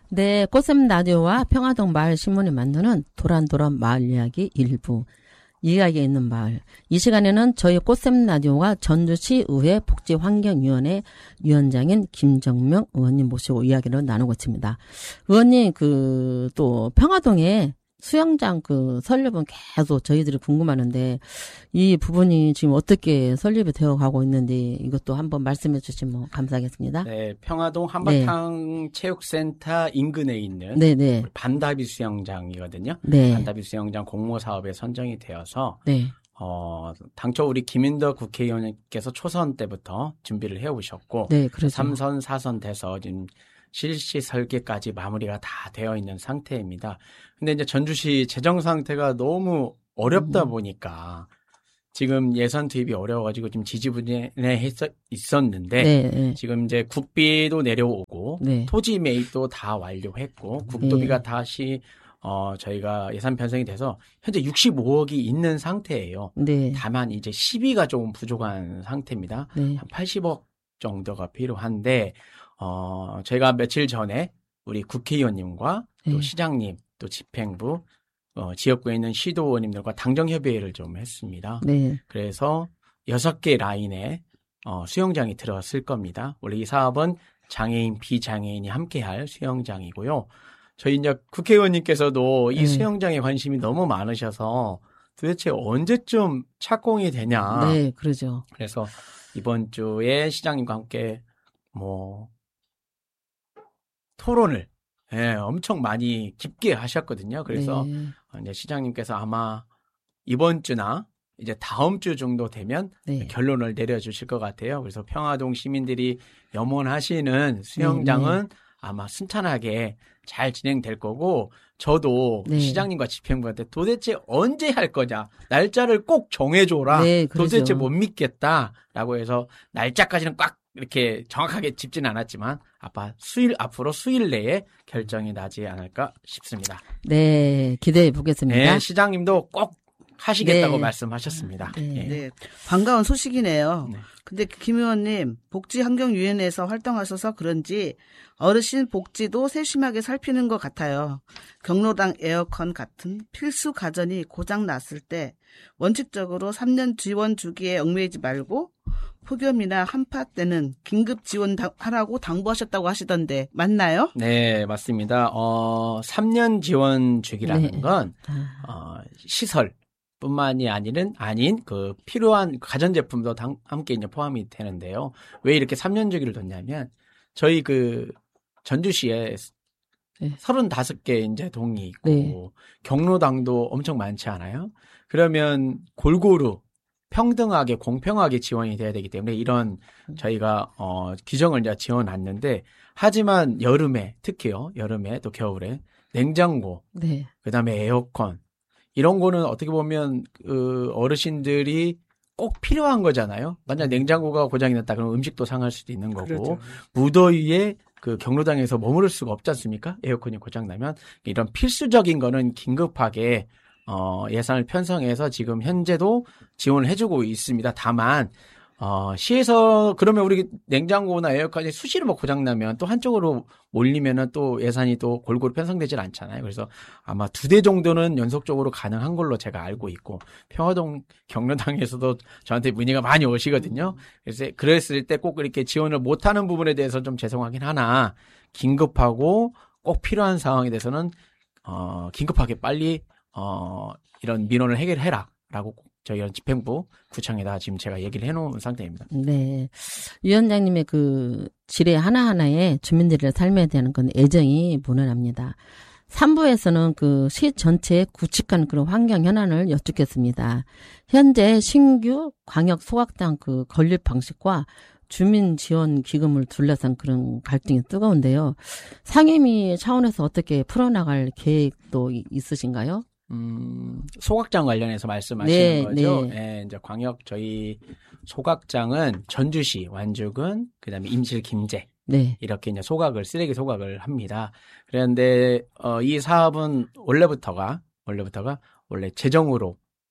네, 꽃샘 라디오와 평화동 마을 신문이 만드는 도란도란 마을 이야기 일부. 이야기에 있는 마을. 이 시간에는 저희 꽃샘 라디오가 전주시 의회 복지환경위원회 위원장인 김정명 의원님 모시고 이야기를 나누고 있습니다. 의원님, 또 평화동에 수영장 설립은 계속 저희들이 궁금하는데 이 부분이 지금 어떻게 설립이 되어 가고 있는지 이것도 한번 말씀해 주시면 감사하겠습니다. 네, 평화동 한바탕 체육센터 인근에 있는 네네. 반다비 수영장이거든요. 네. 반다비 수영장 공모 사업에 선정이 되어서 네. 당초 우리 김인덕 국회의원님께서 초선 때부터 준비를 해오셨고 네, 그렇죠. 3선, 4선 돼서 지금 실시 설계까지 마무리가 다 되어 있는 상태입니다. 근데 이제 전주시 재정 상태가 너무 어렵다 보니까 지금 예산 투입이 어려워가지고 지금 지지부진해 있었는데 네. 지금 이제 국비도 내려오고 네. 토지 매입도 다 완료했고 국도비가 네. 다시 저희가 예산 편성이 돼서 현재 65억이 있는 상태예요. 네. 다만 이제 시비가 조금 부족한 상태입니다. 네. 한 80억 정도가 필요한데 저희가 며칠 전에 우리 국회의원님과 또 네. 시장님, 또 집행부, 지역구에 있는 시도의원님들과 당정협의회를 좀 했습니다. 네. 그래서 6개 라인에 수영장이 들어갔을 겁니다. 원래 이 사업은 장애인, 비장애인이 함께할 수영장이고요. 저희 이제 국회의원님께서도 이 네. 수영장에 관심이 너무 많으셔서 도대체 언제쯤 착공이 되냐. 네, 그러죠. 그래서 이번 주에 시장님과 함께 토론을 엄청 많이 깊게 하셨거든요. 그래서 네. 이제 시장님께서 아마 이번 주나 이제 다음 주 정도 되면 네. 결론을 내려주실 것 같아요. 그래서 평화동 시민들이 염원하시는 수영장은 아마 순탄하게 잘 진행될 거고 저도 네. 시장님과 집행부한테 도대체 언제 할 거냐 날짜를 꼭 정해줘라. 네, 그러죠. 도대체 못 믿겠다라고 해서 날짜까지는 꽉 이렇게 정확하게 짚지는 않았지만 앞으로 수일 내에 결정이 나지 않을까 싶습니다. 네, 기대해 보겠습니다. 네, 시장님도 꼭 하시겠다고 네. 말씀하셨습니다. 네. 예. 네, 반가운 소식이네요. 네. 근데 김 의원님, 복지환경위원회에서 활동하셔서 그런지 어르신 복지도 세심하게 살피는 것 같아요. 경로당 에어컨 같은 필수 가전이 고장 났을 때 원칙적으로 3년 지원 주기에 얽매이지 말고 폭염이나 한파 때는 긴급 지원하라고 당부하셨다고 하시던데 맞나요? 네, 맞습니다. 3년 지원 주기라는 네. 건 시설 뿐만이 아닌 필요한 가전제품도 함께 이제 포함이 되는데요. 왜 이렇게 3년 주기를 뒀냐면 저희 전주시에 네. 35개 이제 동이 있고 네. 경로당도 엄청 많지 않아요? 그러면 골고루 평등하게 공평하게 지원이 돼야 되기 때문에 이런 저희가 규정을 이제 지어놨는데 하지만 특히요 여름에 또 겨울에 냉장고 네. 그다음에 에어컨 이런 거는 어떻게 보면 어르신들이 꼭 필요한 거잖아요. 만약 냉장고가 고장이 났다 그러면 음식도 상할 수도 있는 거고 그렇죠. 무더위에 경로당에서 머무를 수가 없지 않습니까? 에어컨이 고장 나면 이런 필수적인 거는 긴급하게 예산을 편성해서 지금 현재도 지원을 해주고 있습니다. 다만 시에서 그러면 우리 냉장고나 에어컨이 수시로 고장나면 또 한쪽으로 몰리면은 또 예산이 또 골고루 편성되질 않잖아요. 그래서 아마 2대 정도는 연속적으로 가능한 걸로 제가 알고 있고 평화동 경로당에서도 저한테 문의가 많이 오시거든요. 그래서 그랬을 때 꼭 이렇게 지원을 못하는 부분에 대해서 좀 죄송하긴 하나 긴급하고 꼭 필요한 상황에 대해서는 긴급하게 빨리 이런 민원을 해결해라라고 저희 집행부 구청에다 지금 제가 얘기를 해놓은 상태입니다. 네. 위원장님의 지뢰 하나하나에 주민들의 삶에 대한 애정이 묻어납니다. 3부에서는 시 전체의 굵직한 그런 환경 현안을 여쭙겠습니다. 현재 신규 광역 소각장 건립 방식과 주민 지원 기금을 둘러싼 그런 갈등이 뜨거운데요. 상임위 차원에서 어떻게 풀어나갈 계획도 있으신가요? 소각장 관련해서 말씀하시는 거죠? 네. 네, 이제 저희 소각장은 전주시 완주군, 그다음에 임실 김제. 네. 이렇게 이제 쓰레기 소각을 합니다. 그런데, 이 사업은 원래부터가 원래 재정으로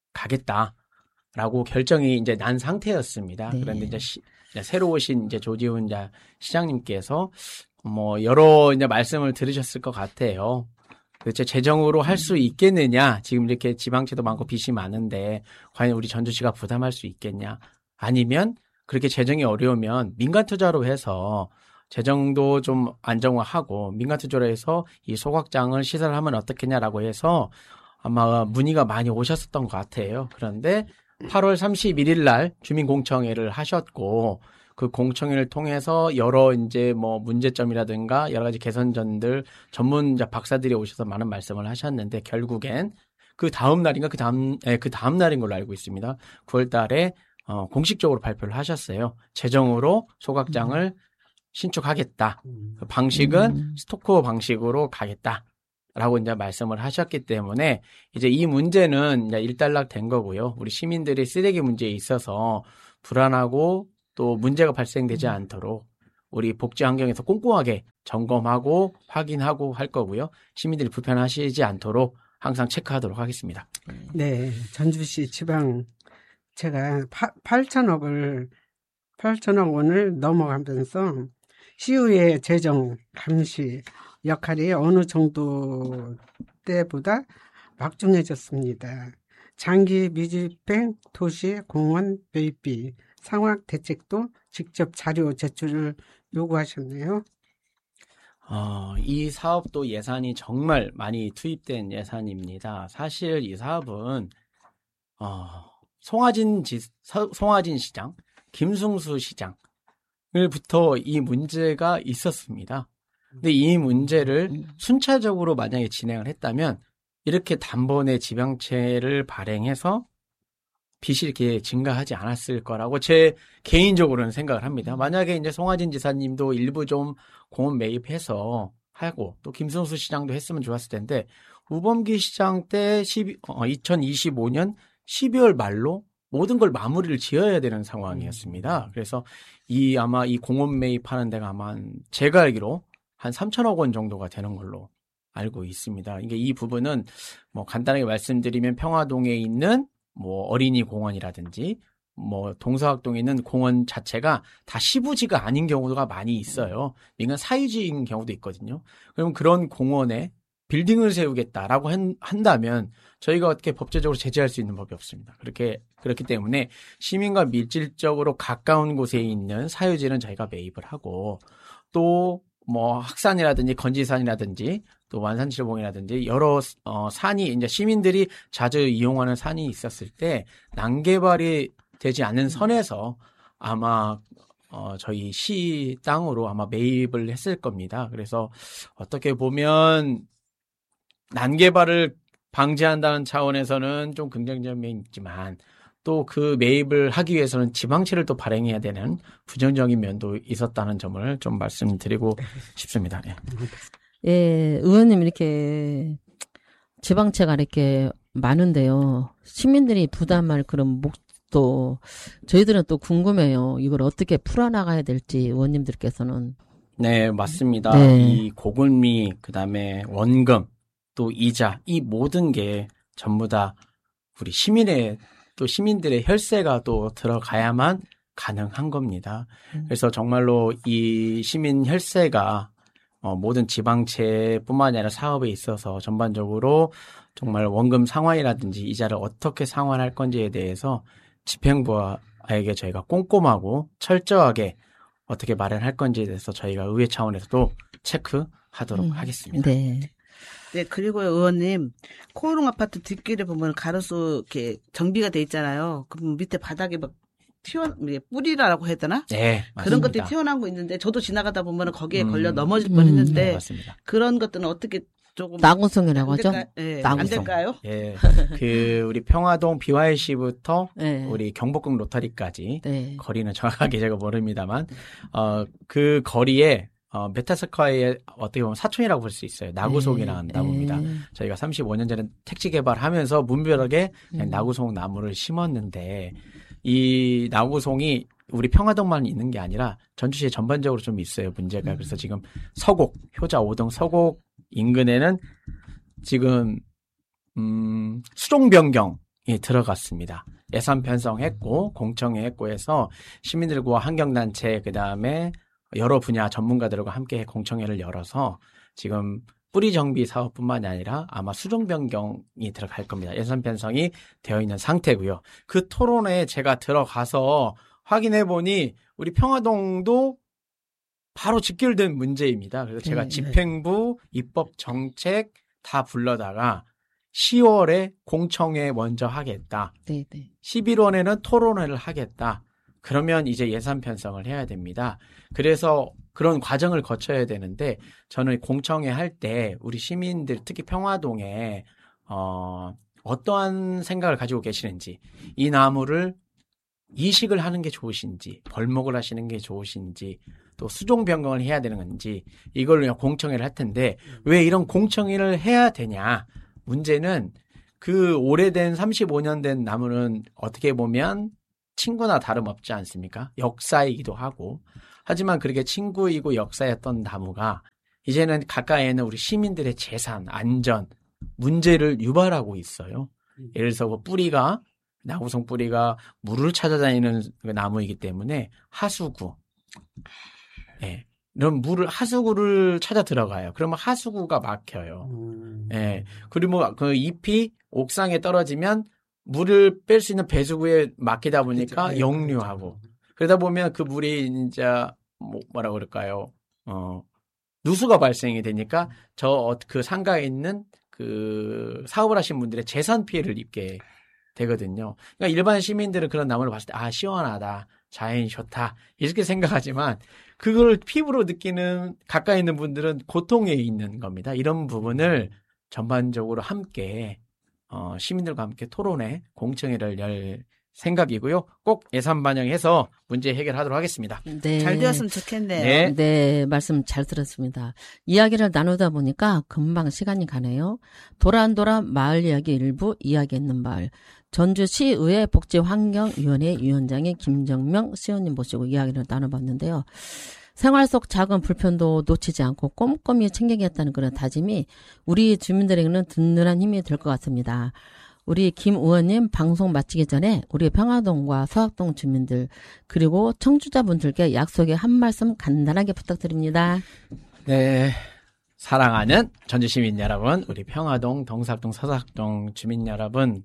가겠다라고 결정이 이제 난 상태였습니다. 네. 그런데 이제 새로 오신 조지훈 시장님께서 뭐 여러 이제 말씀을 들으셨을 것 같아요. 도대체 재정으로 할 수 있겠느냐? 지금 이렇게 지방채도 많고 빚이 많은데 과연 우리 전주시가 부담할 수 있겠냐? 아니면 그렇게 재정이 어려우면 민간 투자로 해서 재정도 좀 안정화하고 민간 투자로 해서 이 소각장을 시설하면 어떻겠냐라고 해서 아마 문의가 많이 오셨었던 것 같아요. 그런데 8월 31일 날 주민공청회를 하셨고 그 공청회를 통해서 여러 이제 뭐 문제점이라든가 여러 가지 개선점들 전문자 박사들이 오셔서 많은 말씀을 하셨는데 결국엔 그 다음 날인가 그 다음 날인 걸로 알고 있습니다. 9월 달에 공식적으로 발표를 하셨어요. 재정으로 소각장을 신축하겠다. 그 방식은 스토커 방식으로 가겠다라고 이제 말씀을 하셨기 때문에 이제 이 문제는 이제 일단락 된 거고요. 우리 시민들의 쓰레기 문제에 있어서 불안하고 또 문제가 발생되지 않도록 우리 복지 환경에서 꼼꼼하게 점검하고 확인하고 할 거고요. 시민들이 불편하시지 않도록 항상 체크하도록 하겠습니다. 네, 전주시 지방 제가 8천억 원을 넘어가면서 시의회 재정 감시 역할이 어느 정도 때보다 막중해졌습니다. 장기 미집행 도시 공원 매입비 상황 대책도 직접 자료 제출을 요구하셨네요. 이 사업도 예산이 정말 많이 투입된 예산입니다. 사실 이 사업은 송화진 시장, 김승수 시장을부터 이 문제가 있었습니다. 근데 이 문제를 순차적으로 만약에 진행을 했다면 이렇게 단번에 지방채를 발행해서 빚이 이렇게 증가하지 않았을 거라고 제 개인적으로는 생각을 합니다. 만약에 이제 송화진 지사님도 일부 좀 공원 매입해서 하고 또 김승수 시장도 했으면 좋았을 텐데 우범기 시장 때 2025년 12월 말로 모든 걸 마무리를 지어야 되는 상황이었습니다. 그래서 아마 이 공원 매입하는 데가 아마 제가 알기로 한 3천억 원 정도가 되는 걸로 알고 있습니다. 이게 이 부분은 뭐 간단하게 말씀드리면 평화동에 있는 뭐 어린이 공원이라든지 뭐 동서학동에 있는 공원 자체가 다 시부지가 아닌 경우가 많이 있어요. 민간 사유지인 경우도 있거든요. 그럼 그런 공원에 빌딩을 세우겠다라고 한다면 저희가 어떻게 법제적으로 제재할 수 있는 법이 없습니다. 그렇기 때문에 시민과 밀집적으로 가까운 곳에 있는 사유지는 저희가 매입을 하고 또 뭐 학산이라든지 건지산이라든지 또 완산칠봉이라든지 여러 산이 이제 시민들이 자주 이용하는 산이 있었을 때 난개발이 되지 않는 선에서 아마 저희 시 땅으로 아마 매입을 했을 겁니다. 그래서 어떻게 보면 난개발을 방지한다는 차원에서는 좀 긍정적인 면이 있지만 또 그 매입을 하기 위해서는 지방채를 또 발행해야 되는 부정적인 면도 있었다는 점을 좀 말씀드리고 싶습니다. 예. 예, 의원님 이렇게 지방채가 이렇게 많은데요. 시민들이 부담할 그런 몫도 저희들은 또 궁금해요. 이걸 어떻게 풀어나가야 될지 의원님들께서는. 네, 맞습니다. 네. 이 고금리, 그다음에 원금, 또 이자, 이 모든 게 전부 다 우리 시민들의 혈세가 또 들어가야만 가능한 겁니다. 그래서 정말로 이 시민 혈세가 모든 지방채뿐만 아니라 사업에 있어서 전반적으로 정말 원금 상환이라든지 이자를 어떻게 상환할 건지에 대해서 집행부에게 저희가 꼼꼼하고 철저하게 어떻게 마련할 건지에 대해서 저희가 의회 차원에서도 체크하도록 하겠습니다. 네. 네, 그리고 의원님, 코오롱 아파트 뒷길에 보면 가로수 이렇게 정비가 돼 있잖아요. 그럼 밑에 바닥에 막 뿌리라고 해야 되나? 네, 맞습니다. 그런 것들이 튀어나온 거 있는데 저도 지나가다 보면 거기에 걸려 넘어질 뻔했는데 네, 맞습니다. 그런 것들은 어떻게 조금 나구송이라고 하죠? 네, 나구송. 안 될까요? 예, 우리 평화동 BYC부터 네. 우리 경복궁 로터리까지 네. 거리는 정확하게 제가 모릅니다만 그 거리에 메타스카이의 어떻게 보면 사촌이라고 볼 수 있어요. 나구송이라는 나무입니다. 저희가 35년 전에 택지 개발하면서 문벼락에 나구송 나무를 심었는데 이 나구송이 우리 평화동만 있는 게 아니라 전주시에 전반적으로 좀 있어요. 문제가. 그래서 지금 서곡, 효자 5동 서곡 인근에는 지금 수종 변경이 들어갔습니다. 예산 편성했고 공청회 했고 해서 시민들과 환경단체 그다음에 여러 분야 전문가들과 함께 공청회를 열어서 지금 뿌리 정비 사업뿐만이 아니라 아마 수종 변경이 들어갈 겁니다. 예산 편성이 되어 있는 상태고요. 그 토론회에 제가 들어가서 확인해 보니 우리 평화동도 바로 직결된 문제입니다. 그래서 제가 집행부, 입법 정책 다 불러다가 10월에 공청회 먼저 하겠다. 11월에는 토론회를 하겠다. 그러면 이제 예산 편성을 해야 됩니다. 그래서 그런 과정을 거쳐야 되는데 저는 공청회 할 때 우리 시민들 특히 평화동에 어떠한 생각을 가지고 계시는지 이 나무를 이식을 하는 게 좋으신지 벌목을 하시는 게 좋으신지 또 수종 변경을 해야 되는 건지 이걸 공청회를 할 텐데 왜 이런 공청회를 해야 되냐. 문제는 그 오래된 35년 된 나무는 어떻게 보면 친구나 다름없지 않습니까? 역사이기도 하고. 하지만 그렇게 친구이고 역사였던 나무가 이제는 가까이에는 우리 시민들의 재산, 안전, 문제를 유발하고 있어요. 예를 들어서 그 뿌리가, 나무성 뿌리가 물을 찾아다니는 그 나무이기 때문에 하수구. 예. 이런 하수구를 찾아 들어가요. 그러면 하수구가 막혀요. 예. 그리고 그 잎이 옥상에 떨어지면 물을 뺄 수 있는 배수구에 막히다 보니까 그렇죠. 역류하고 그러다 보면 그 물이 이제 뭐라 그럴까요? 누수가 발생이 되니까 그 상가에 있는 그 사업을 하신 분들의 재산 피해를 입게 되거든요. 그러니까 일반 시민들은 그런 나무를 봤을 때 시원하다, 자연이 좋다 이렇게 생각하지만 그걸 피부로 느끼는 가까이 있는 분들은 고통에 있는 겁니다. 이런 부분을 전반적으로 함께 시민들과 함께 토론회, 공청회를 열 생각이고요. 꼭 예산 반영해서 문제 해결하도록 하겠습니다. 네. 잘 되었으면 좋겠네요. 네. 네, 말씀 잘 들었습니다. 이야기를 나누다 보니까 금방 시간이 가네요. 도란도란 마을 이야기 일부 이야기했는 마을. 전주시의회 복지환경위원회 위원장의 김정명 시의원님 모시고 이야기를 나눠봤는데요. 생활 속 작은 불편도 놓치지 않고 꼼꼼히 챙기겠다는 그런 다짐이 우리 주민들에게는 든든한 힘이 될 것 같습니다. 우리 김 의원님 방송 마치기 전에 우리 평화동과 서학동 주민들 그리고 청취자분들께 약속의 한 말씀 간단하게 부탁드립니다. 네, 사랑하는 전주시민 여러분, 우리 평화동, 동사동, 서학동 주민 여러분,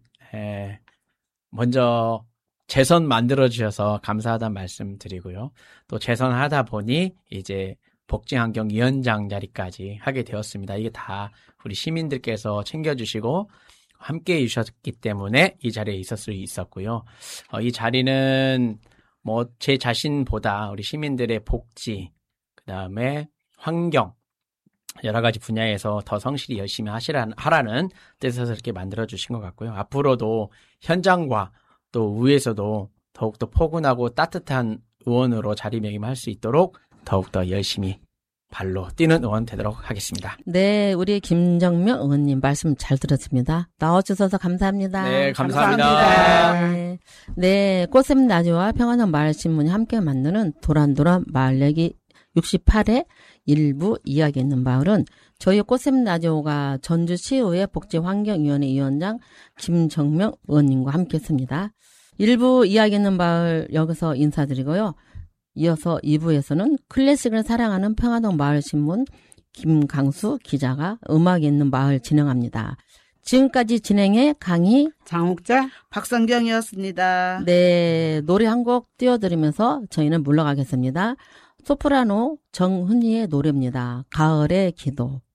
먼저 재선 만들어주셔서 감사하다는 말씀 드리고요. 또 재선하다 보니 이제 복지환경위원장 자리까지 하게 되었습니다. 이게 다 우리 시민들께서 챙겨주시고 함께 해주셨기 때문에 이 자리에 있을 수 있었고요. 이 자리는 제 자신보다 우리 시민들의 복지, 그 다음에 환경, 여러 가지 분야에서 더 성실히 열심히 하라는 뜻에서 이렇게 만들어주신 것 같고요. 앞으로도 현장과 또 의회에서도 더욱더 포근하고 따뜻한 의원으로 자리매김할 수 있도록 더욱더 열심히 발로 뛰는 의원 되도록 하겠습니다. 네, 우리 김정명 의원님 말씀 잘 들었습니다. 나와주셔서 감사합니다. 네, 감사합니다. 네, 꽃샘 라디오와 평안한 마을신문이 함께 만드는 도란도란 마을얘기 68회 일부 이야기 있는 마을은 저희 꽃샘 라디오가 전주시의회 복지환경위원회 위원장 김정명 의원님과 함께 했습니다. 일부 이야기 있는 마을 여기서 인사드리고요. 이어서 2부에서는 클래식을 사랑하는 평화동 마을신문 김강수 기자가 음악이 있는 마을 진행합니다. 지금까지 진행해 강희, 장옥자, 박성경이었습니다. 네, 노래 한 곡 띄워드리면서 저희는 물러가겠습니다. 소프라노 정훈이의 노래입니다. 가을의 기도.